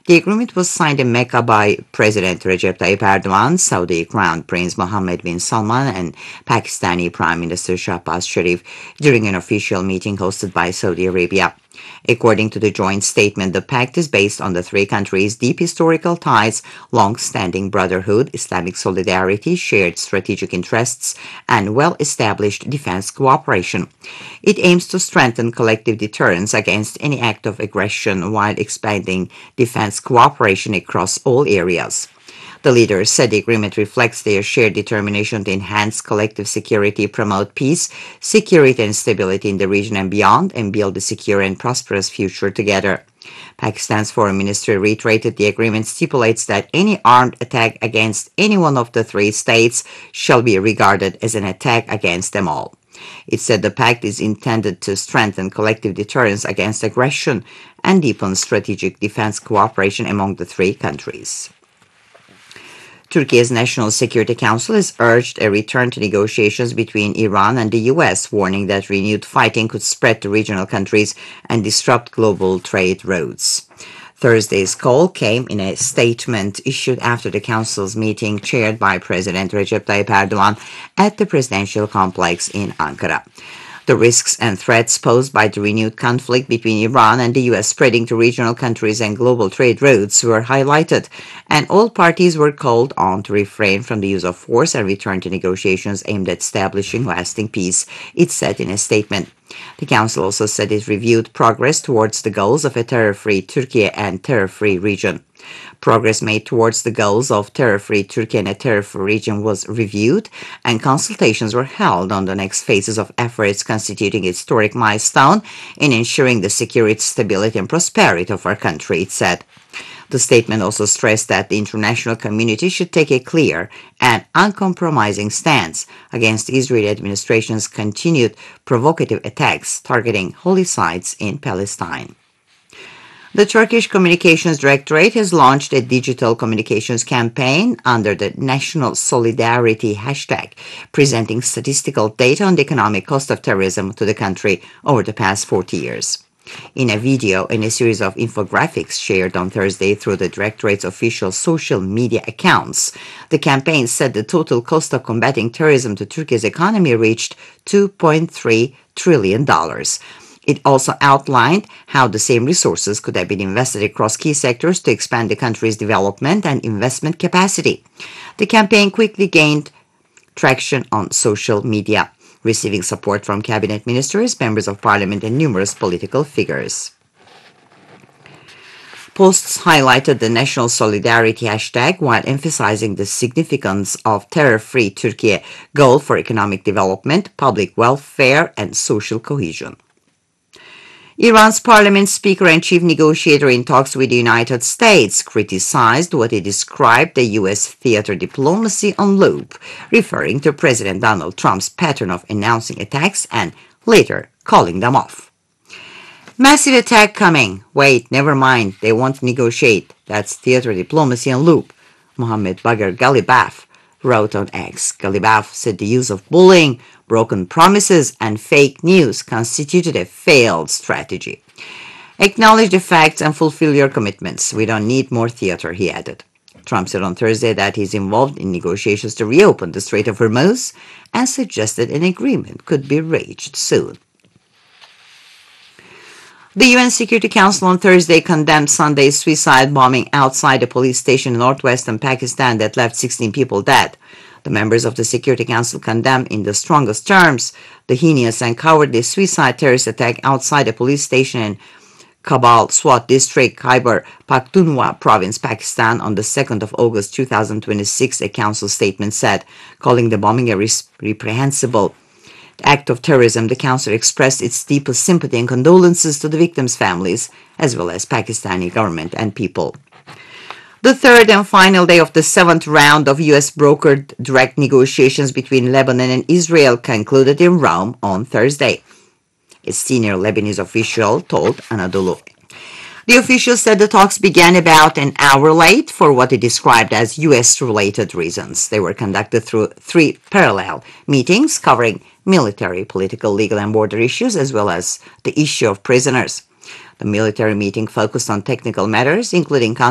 The agreement was signed in Mecca by President Recep Tayyip Erdogan, Saudi Crown Prince Mohammed bin Salman, and Pakistani Prime Minister Shahbaz Sharif during an official meeting hosted by Saudi Arabia. According to the joint statement, the pact is based on the three countries' deep historical ties, long-standing brotherhood, Islamic solidarity, shared strategic interests, and well-established defense cooperation. It aims to strengthen collective deterrence against any act of aggression while expanding defense cooperation across all areas. The leaders said the agreement reflects their shared determination to enhance collective security, promote peace, security and stability in the region and beyond, and build a secure and prosperous future together. Pakistan's foreign ministry reiterated the agreement stipulates that any armed attack against any one of the three states shall be regarded as an attack against them all. It said the pact is intended to strengthen collective deterrence against aggression and deepen strategic defense cooperation among the three countries. Turkey's National Security Council has urged a return to negotiations between Iran and the U.S., warning that renewed fighting could spread to regional countries and disrupt global trade routes. Thursday's call came in a statement issued after the Council's meeting chaired by President Recep Tayyip Erdogan at the presidential complex in Ankara. The risks and threats posed by the renewed conflict between Iran and the U.S. spreading to regional countries and global trade routes were highlighted, and all parties were called on to refrain from the use of force and return to negotiations aimed at establishing lasting peace, it said in a statement. The Council also said it reviewed progress towards the goals of a terror-free Turkey and terror-free region. Progress made towards the goals of terror-free Turkey and a terror-free region was reviewed, and consultations were held on the next phases of efforts constituting a historic milestone in ensuring the security, stability, and prosperity of our country, it said. The statement also stressed that the international community should take a clear and uncompromising stance against the Israeli administration's continued provocative attacks targeting holy sites in Palestine. The Turkish Communications Directorate has launched a digital communications campaign under the National Solidarity hashtag, presenting statistical data on the economic cost of terrorism to the country over the past 40 years. In a video and a series of infographics shared on Thursday through the Directorate's official social media accounts, the campaign said the total cost of combating terrorism to Turkey's economy reached $2.3 trillion. It also outlined how the same resources could have been invested across key sectors to expand the country's development and investment capacity. The campaign quickly gained traction on social media, receiving support from cabinet ministers, members of parliament, and numerous political figures. Posts highlighted the National Solidarity hashtag while emphasizing the significance of terror-free Turkey goal for economic development, public welfare, and social cohesion. Iran's parliament speaker and chief negotiator in talks with the United States criticized what he described the U.S. theater diplomacy on loop, referring to President Donald Trump's pattern of announcing attacks and later calling them off. Massive attack coming. Wait, never mind. They won't negotiate. That's theater diplomacy on loop, Mohammed Bagher Ghalibaf wrote on X. Ghalibaf said the use of bullying, broken promises, and fake news constituted a failed strategy. Acknowledge the facts and fulfill your commitments. We don't need more theater, he added. Trump said on Thursday that he's involved in negotiations to reopen the Strait of Hormuz and suggested an agreement could be reached soon. The UN Security Council on Thursday condemned Sunday's suicide bombing outside a police station in northwestern Pakistan that left 16 people dead. The members of the Security Council condemned in the strongest terms the heinous and cowardly suicide terrorist attack outside a police station in Kabul Swat District, Khyber Pakhtunkhwa Province, Pakistan on the 2nd of August 2026, a council statement said, calling the bombing a reprehensible act of terrorism. The council expressed its deepest sympathy and condolences to the victims' families, as well as Pakistani government and people. The third and final day of the seventh round of U.S.-brokered direct negotiations between Lebanon and Israel concluded in Rome on Thursday, a senior Lebanese official told Anadolu. The official said the talks began about an hour late for what he described as U.S.-related reasons. They were conducted through 3 parallel meetings covering military, political, legal, and border issues, as well as the issue of prisoners. The military meeting focused on technical matters, including